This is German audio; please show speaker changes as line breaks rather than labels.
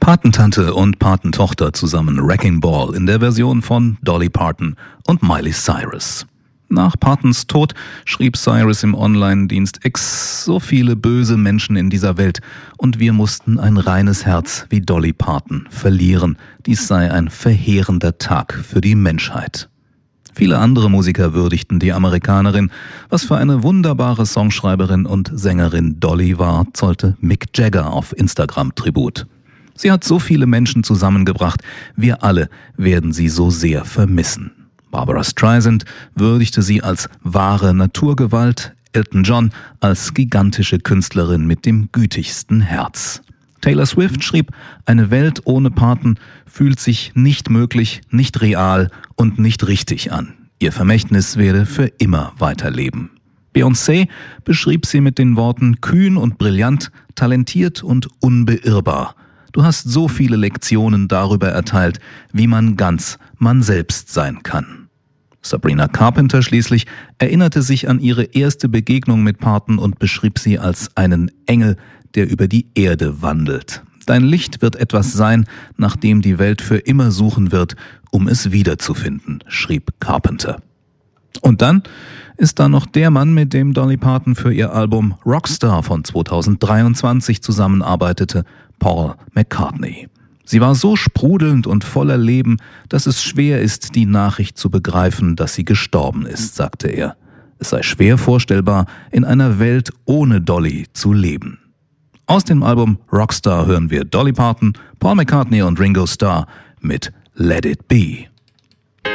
Patentante und Patentochter zusammen Wrecking Ball in der Version von Dolly Parton und Miley Cyrus. Nach Partons Tod schrieb Cyrus im Online-Dienst X: so viele böse Menschen in dieser Welt und wir mussten ein reines Herz wie Dolly Parton verlieren. Dies sei ein verheerender Tag für die Menschheit. Viele andere Musiker würdigten die Amerikanerin. Was für eine wunderbare Songschreiberin und Sängerin Dolly war, zollte Mick Jagger auf Instagram Tribut. Sie hat so viele Menschen zusammengebracht, wir alle werden sie so sehr vermissen. Barbra Streisand würdigte sie als wahre Naturgewalt, Elton John als gigantische Künstlerin mit dem gütigsten Herz. Taylor Swift schrieb: eine Welt ohne Parton fühlt sich nicht möglich, nicht real und nicht richtig an. Ihr Vermächtnis werde für immer weiterleben. Beyoncé beschrieb sie mit den Worten: kühn und brillant, talentiert und unbeirrbar. Du hast so viele Lektionen darüber erteilt, wie man ganz man selbst sein kann. Sabrina Carpenter schließlich erinnerte sich an ihre erste Begegnung mit Parton und beschrieb sie als einen Engel, der über die Erde wandelt. Dein Licht wird etwas sein, nach dem die Welt für immer suchen wird, um es wiederzufinden, schrieb Carpenter. Und dann ist da noch der Mann, mit dem Dolly Parton für ihr Album Rockstar von 2023 zusammenarbeitete, Paul McCartney. Sie war so sprudelnd und voller Leben, dass es schwer ist, die Nachricht zu begreifen, dass sie gestorben ist, sagte er. Es sei schwer vorstellbar, in einer Welt ohne Dolly zu leben. Aus dem Album Rockstar hören wir Dolly Parton, Paul McCartney und Ringo Starr mit Let It Be.